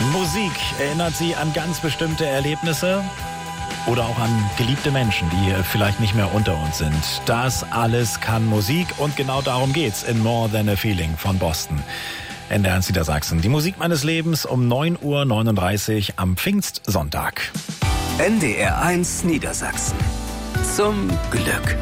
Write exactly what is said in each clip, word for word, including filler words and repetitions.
Musik erinnert Sie an ganz bestimmte Erlebnisse oder auch an geliebte Menschen, die vielleicht nicht mehr unter uns sind. Das alles kann Musik und genau darum geht's in More Than a Feeling von Boston. N D R eins Niedersachsen. Die Musik meines Lebens um neun Uhr neununddreißig am Pfingstsonntag. N D R eins Niedersachsen. Zum Glück.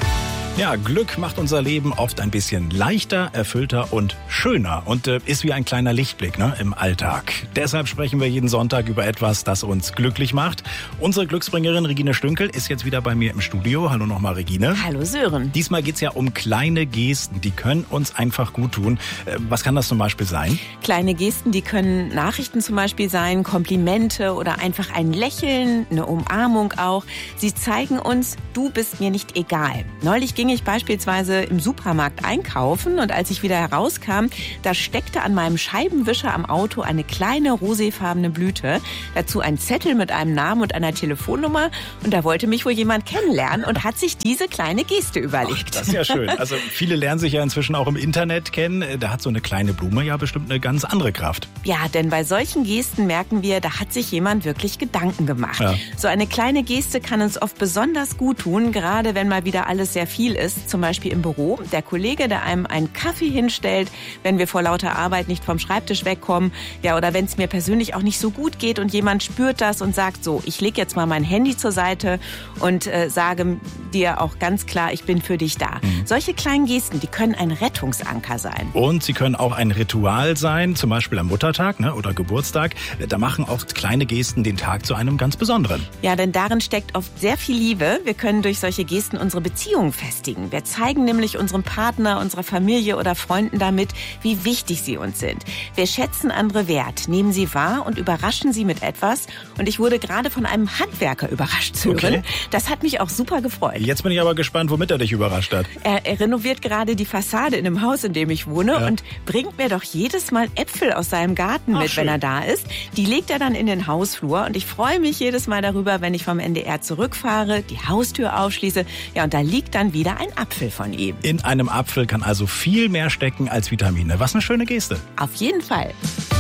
Ja, Glück macht unser Leben oft ein bisschen leichter, erfüllter und schöner und äh, ist wie ein kleiner Lichtblick, ne, im Alltag. Deshalb sprechen wir jeden Sonntag über etwas, das uns glücklich macht. Unsere Glücksbringerin Regine Stünkel ist jetzt wieder bei mir im Studio. Hallo nochmal, Regine. Hallo Sören. Diesmal geht's ja um kleine Gesten, die können uns einfach gut tun. Äh, was kann das zum Beispiel sein? Kleine Gesten, die können Nachrichten zum Beispiel sein, Komplimente oder einfach ein Lächeln, eine Umarmung auch. Sie zeigen uns, du bist mir nicht egal. Neulich ging ging ich beispielsweise im Supermarkt einkaufen und als ich wieder herauskam, da steckte an meinem Scheibenwischer am Auto eine kleine roséfarbene Blüte, dazu ein Zettel mit einem Namen und einer Telefonnummer und da wollte mich wohl jemand kennenlernen und hat sich diese kleine Geste überlegt. Ach, das ist ja schön. Also viele lernen sich ja inzwischen auch im Internet kennen. Da hat so eine kleine Blume ja bestimmt eine ganz andere Kraft. Ja, denn bei solchen Gesten merken wir, da hat sich jemand wirklich Gedanken gemacht. Ja. So eine kleine Geste kann uns oft besonders gut tun, gerade wenn mal wieder alles sehr viel ist, zum Beispiel im Büro. Der Kollege, der einem einen Kaffee hinstellt, wenn wir vor lauter Arbeit nicht vom Schreibtisch wegkommen, ja, oder wenn es mir persönlich auch nicht so gut geht und jemand spürt das und sagt so, ich lege jetzt mal mein Handy zur Seite und äh, sage dir auch ganz klar, ich bin für dich da. Mhm. Solche kleinen Gesten, die können ein Rettungsanker sein. Und sie können auch ein Ritual sein, zum Beispiel am Muttertag, ne, oder Geburtstag. Da machen auch kleine Gesten den Tag zu einem ganz besonderen. Ja, denn darin steckt oft sehr viel Liebe. Wir können durch solche Gesten unsere Beziehungen festigen. Wir zeigen nämlich unserem Partner, unserer Familie oder Freunden damit, wie wichtig sie uns sind. Wir schätzen andere wert, nehmen sie wahr und überraschen sie mit etwas. Und ich wurde gerade von einem Handwerker überrascht, Sören. Okay. Das hat mich auch super gefreut. Jetzt bin ich aber gespannt, womit er dich überrascht hat. Er, er renoviert gerade die Fassade in dem Haus, in dem ich wohne, ja. und bringt mir doch jedes Mal Äpfel aus seinem Garten Ach, mit, schön. wenn er da ist. Die legt er dann in den Hausflur und ich freue mich jedes Mal darüber, wenn ich vom N D R zurückfahre, die Haustür aufschließe, ja, und da liegt dann wieder ein Apfel von ihm. In einem Apfel kann also viel mehr stecken als Vitamine. Was eine schöne Geste. Auf jeden Fall.